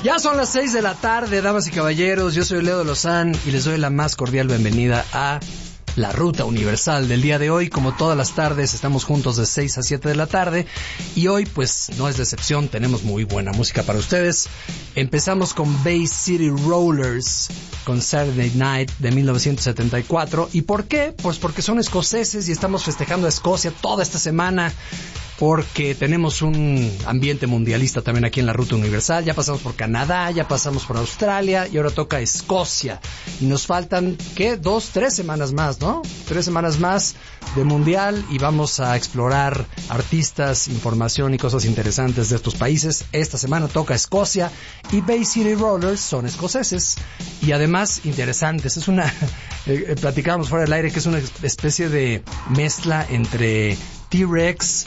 Ya son las 6 de la tarde, damas y caballeros. Yo soy Leo Lozán y les doy la más cordial bienvenida a La Ruta Universal del día de hoy. Como todas las tardes, estamos juntos de 6 a 7 de la tarde. Y hoy, pues, no es de excepción, tenemos muy buena música para ustedes. Empezamos con Bay City Rollers, con Saturday Night de 1974. ¿Y por qué? Pues porque son escoceses y estamos festejando a Escocia toda esta semana, porque tenemos un ambiente mundialista también aquí en la Ruta Universal. Ya pasamos por Canadá, ya pasamos por Australia y ahora toca Escocia. Y nos faltan, ¿qué? 3 semanas más, ¿no? 3 semanas más de mundial y vamos a explorar artistas, información y cosas interesantes de estos países. Esta semana toca Escocia y Bay City Rollers son escoceses y además interesantes. Es una, platicábamos fuera del aire que es una especie de mezcla entre T-Rex,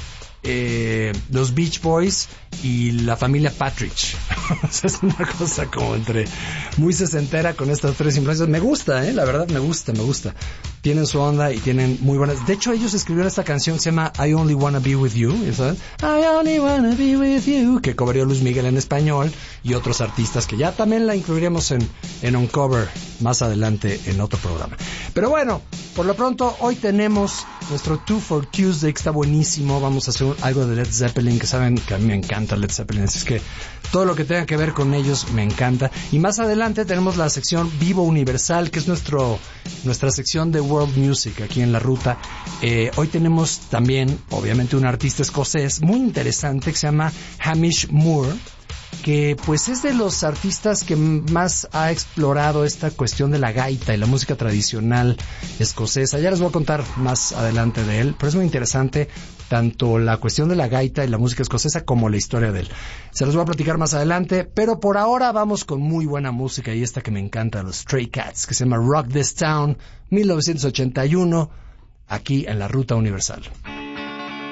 los Beach Boys y la familia Partridge. O sea, es una cosa como entre muy sesentera con estas 3 influencias. Me gusta, la verdad me gusta. Tienen su onda y tienen muy buenas. De hecho, ellos escribieron esta canción que se llama I Only Wanna Be With You, ¿sabes? I Only Wanna Be With You, que cobrió Luis Miguel en español y otros artistas que ya también la incluiremos en Uncover más adelante en otro programa. Pero bueno, por lo pronto hoy tenemos nuestro Two for Tuesday, que está buenísimo. Vamos a hacer algo de Led Zeppelin, que saben que a mí me encanta Led Zeppelin, así es que todo lo que tenga que ver con ellos me encanta. Y más adelante tenemos la sección Vivo Universal, que es nuestra sección de World Music aquí en la ruta. Hoy tenemos también, obviamente, un artista escocés muy interesante que se llama Hamish Moore, que pues es de los artistas que más ha explorado esta cuestión de la gaita y la música tradicional escocesa. Ya les voy a contar más adelante de él, pero es muy interesante tanto la cuestión de la gaita y la música escocesa como la historia de él. Se los voy a platicar más adelante, pero por ahora vamos con muy buena música y esta que me encanta, los Stray Cats, que se llama Rock This Town, 1981, aquí en la Ruta Universal.